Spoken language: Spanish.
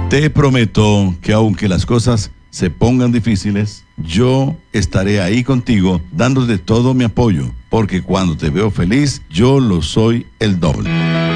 Te prometo que aunque las cosas se pongan difíciles, yo estaré ahí contigo dándote todo mi apoyo, porque cuando te veo feliz, yo lo soy el doble.